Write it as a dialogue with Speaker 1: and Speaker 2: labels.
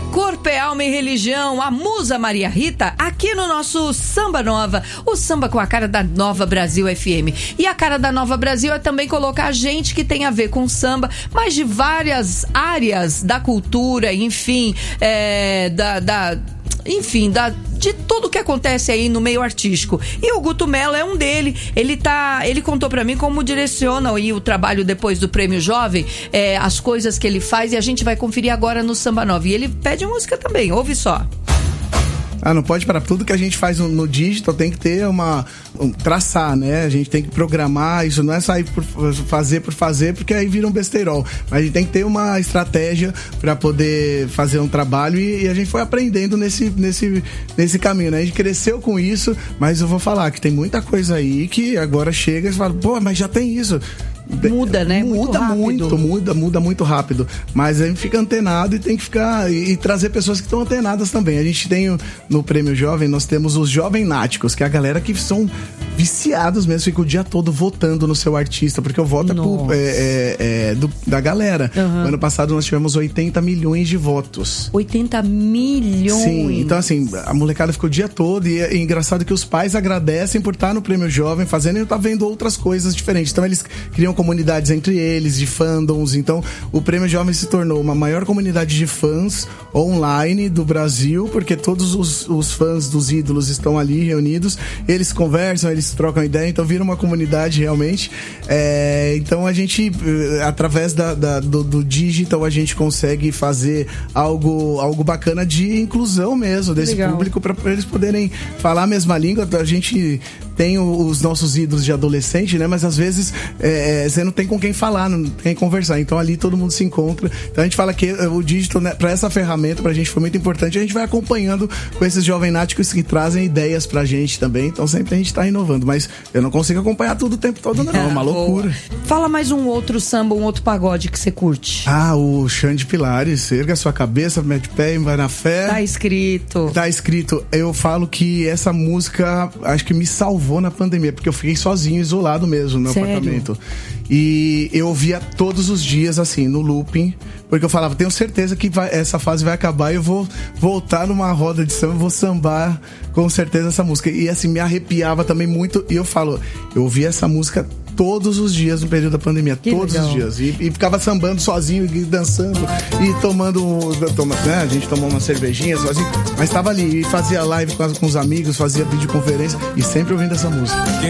Speaker 1: Corpo é Alma e Religião, a Musa Maria Rita, aqui no nosso Samba Nova, o samba com a cara da Nova Brasil FM. E a cara da Nova Brasil é também colocar gente que tem a ver com samba, mas de várias áreas da cultura, enfim, de tudo que acontece aí no meio artístico. E o Guto Mello é um dele. Ele contou pra mim como direciona aí o trabalho depois do Prêmio Jovem, as coisas que ele faz, e a gente vai conferir agora no Samba Nova. E ele pede música também, ouve só.
Speaker 2: Não pode parar. Tudo que a gente faz no digital tem que ter traçar, né? A gente tem que programar. Isso não é sair por fazer, porque aí vira um besteirol. Mas a gente tem que ter uma estratégia para poder fazer um trabalho, e a gente foi aprendendo nesse caminho, né? A gente cresceu com isso, mas eu vou falar que tem muita coisa aí que agora chega e fala, pô, mas já tem isso.
Speaker 1: Muda, né?
Speaker 2: Muda muito rápido. Mas a gente fica antenado e tem que ficar e trazer pessoas que estão antenadas também. A gente tem no Prêmio Jovem, nós temos os Jovem Náticos, que é a galera que são viciados mesmo, fica o dia todo votando no seu artista, porque o voto da galera. Uhum. Ano passado nós tivemos 80 milhões de votos.
Speaker 1: 80 milhões?
Speaker 2: Sim, então assim, a molecada ficou o dia todo, e é engraçado que os pais agradecem por estar no Prêmio Jovem fazendo e estar vendo outras coisas diferentes. Então eles criam comunidades entre eles, de fandoms. Então o Prêmio Jovem se tornou uma maior comunidade de fãs online do Brasil, porque todos os fãs dos ídolos estão ali reunidos, eles conversam, eles trocam ideia, então vira uma comunidade realmente. Então a gente, através do digital, a gente consegue fazer algo bacana de inclusão mesmo desse público, para eles poderem falar a mesma língua. A gente tem os nossos ídolos de adolescente, né? Mas às vezes você não tem com quem falar, não tem quem conversar. Então ali todo mundo se encontra. Então a gente fala que o digital, né, para essa ferramenta, pra gente foi muito importante. A gente vai acompanhando com esses jovem náticos que trazem ideias pra gente também. Então sempre a gente tá inovando. Mas eu não consigo acompanhar tudo o tempo todo, não. É uma loucura.
Speaker 1: Fala mais um outro samba, um outro pagode que você curte.
Speaker 2: O Xande Pilares. Erga a sua cabeça, mete pé e vai na fé.
Speaker 1: Tá escrito. Eu falo que essa música acho que me salvou na pandemia, porque eu fiquei sozinho, isolado mesmo no meu apartamento. E eu ouvia todos os dias, assim, no looping, porque eu falava, tenho certeza que essa fase vai acabar e eu vou voltar numa roda de samba, vou sambar com certeza essa música. E assim, me arrepiava também muito. E eu falo, eu ouvia essa música todos os dias no período da pandemia, todos os dias. E ficava sambando sozinho, e dançando, e tomando, né? A gente tomou uma cervejinha sozinho, mas tava ali, e fazia live com os amigos, fazia videoconferência, e sempre ouvindo essa música.